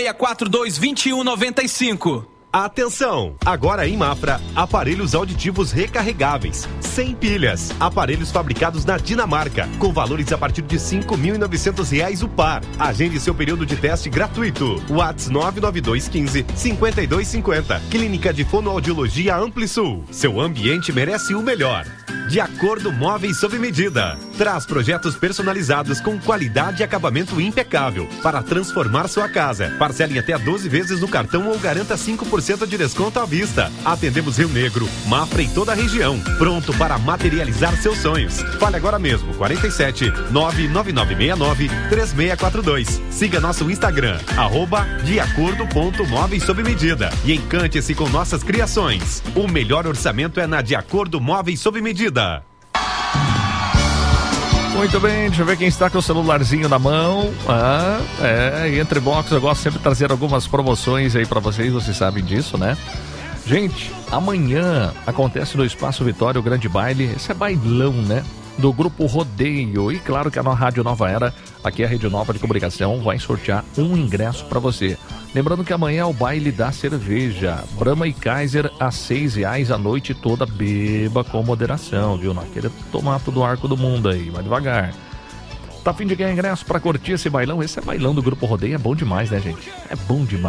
642-2195. Atenção! Agora em Mafra, aparelhos auditivos recarregáveis, sem pilhas, aparelhos fabricados na Dinamarca, com valores a partir de R$ 5.900 o par. Agende seu período de teste gratuito. WhatsApp 99215-5250. Clínica de Fonoaudiologia AmpliSul. Seu ambiente merece o melhor. De Acordo Móveis sob medida. Traz projetos personalizados com qualidade e acabamento impecável para transformar sua casa. Parcele até 12 vezes no cartão ou garanta 5% de desconto à vista. Atendemos Rio Negro, Mafra e toda a região. Pronto para materializar seus sonhos. Fale agora mesmo, 47 99969 3642. Siga nosso Instagram, @deacordo.móveis sob medida. E encante-se com nossas criações. O melhor orçamento é na De Acordo Móveis sob medida. Muito bem, deixa eu ver quem está com o celularzinho na mão. Entre box eu gosto sempre de trazer algumas promoções aí pra vocês sabem disso, né? Gente, amanhã acontece no Espaço Vitória o grande baile, esse é bailão, né? Do Grupo Rodeio. E claro que a Rádio Nova Era, aqui a Rede Nova de Comunicação, vai sortear um ingresso para você. Lembrando que amanhã é o baile da cerveja. Brahma e Kaiser a R$6 a noite toda. Beba com moderação, viu? Não queira tomar todo o arco do mundo aí, vai devagar. Tá a fim de ganhar ingresso para curtir esse bailão? Esse é bailão do Grupo Rodeio, é bom demais, né, gente? É bom demais.